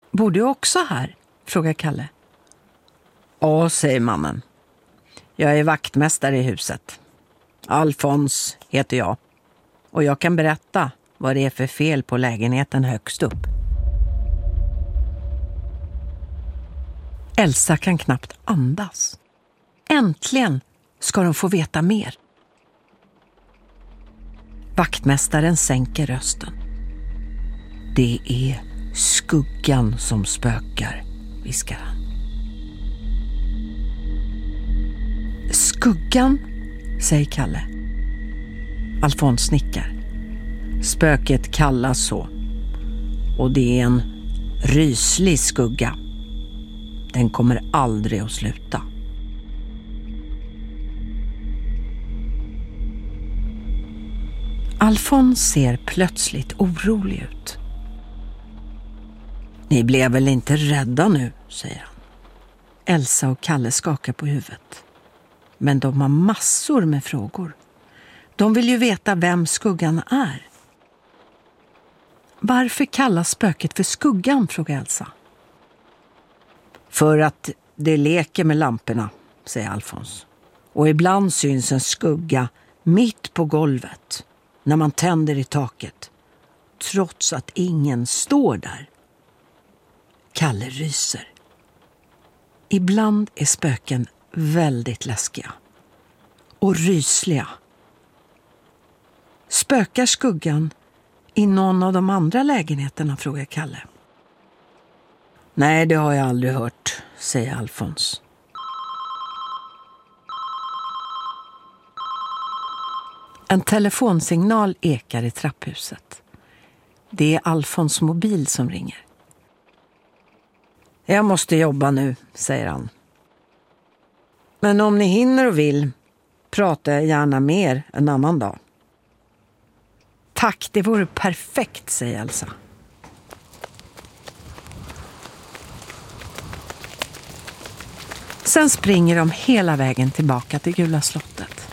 Bor du också här? Frågar Kalle. Ja, säger mannen. Jag är vaktmästare i huset. Alfons heter jag. Och jag kan berätta vad det är för fel på lägenheten högst upp. Elsa kan knappt andas. Äntligen ska de få veta mer. Vaktmästaren sänker rösten. Det är skuggan som spökar, viskar han. Skuggan, säger Kalle. Alfons nickar. Spöket kallas så. Och det är en ryslig skugga. Den kommer aldrig att sluta. Alfons ser plötsligt orolig ut. Ni blev väl inte rädda nu, säger han. Elsa och Kalle skakar på huvudet. Men de har massor med frågor. De vill ju veta vem skuggan är. Varför kallas spöket för skuggan, frågar Elsa. För att det leker med lamporna, säger Alfons. Och ibland syns en skugga mitt på golvet när man tänder i taket. Trots att ingen står där. Kalle ryser. Ibland är spöken väldigt läskiga. Och rysliga. Spökar skuggan i någon av de andra lägenheterna, frågar Kalle. Nej, det har jag aldrig hört, säger Alfons. En telefonsignal ekar i trapphuset. Det är Alfons mobil som ringer. Jag måste jobba nu, säger han. Men om ni hinner och vill, pratar jag gärna mer en annan dag. Tack, det vore perfekt, säger Elsa. Sen springer de hela vägen tillbaka till Gula slottet.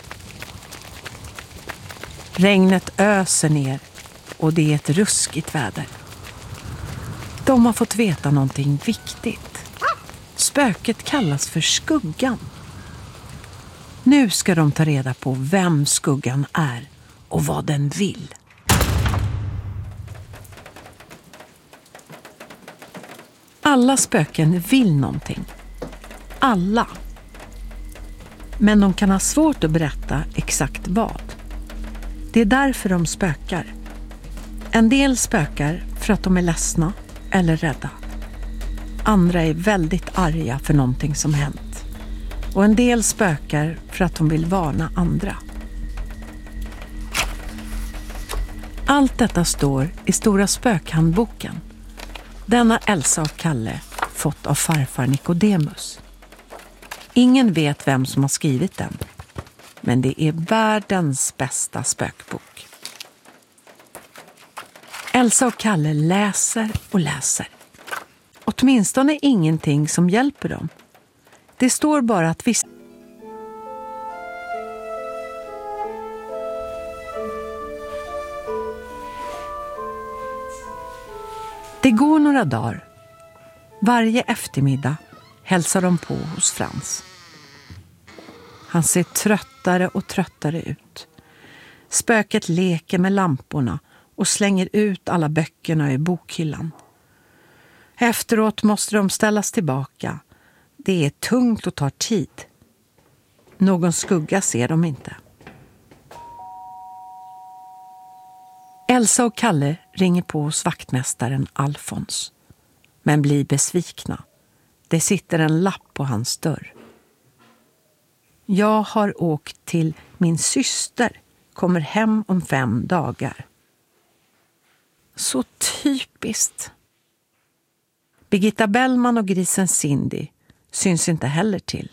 Regnet öser ner och det är ett ruskigt väder. De har fått veta någonting viktigt. Spöket kallas för skuggan. Nu ska de ta reda på vem skuggan är och vad den vill. Alla spöken vill någonting. Alla. Men de kan ha svårt att berätta exakt vad. Det är därför de spökar. En del spökar för att de är ledsna eller rädda. Andra är väldigt arga för någonting som hänt. Och en del spökar för att de vill varna andra. Allt detta står i Stora spökhandboken. Denna Elsa och Kalle fått av farfar Nikodemus. Ingen vet vem som har skrivit den. Men det är världens bästa spökbok. Elsa och Kalle läser och läser. Åtminstone ingenting som hjälper dem. Det står bara att vissa... Det går några dagar. Varje eftermiddag hälsar de på hos Frans. Han ser tröttare och tröttare ut. Spöket leker med lamporna och slänger ut alla böckerna i bokhyllan. Efteråt måste de ställas tillbaka. Det är tungt och tar tid. Någon skugga ser de inte. Elsa och Kalle ringer på hos vaktmästaren Alfons. Men blir besvikna. Det sitter en lapp på hans dörr. Jag har åkt till min syster. Kommer hem om 5 dagar. Så typiskt. Birgitta Bellman och grisen Cindy syns inte heller till.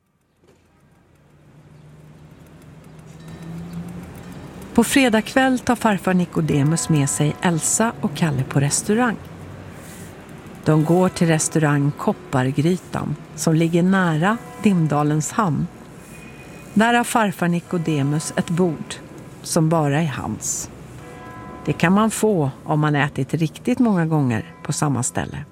På fredag kväll tar farfar Nikodemus med sig Elsa och Kalle på restaurang. De går till restaurang Koppargrytan som ligger nära Dimdalens hamn. Där har farfar Nikodemus ett bord som bara är hans. Det kan man få om man ätit riktigt många gånger på samma ställe.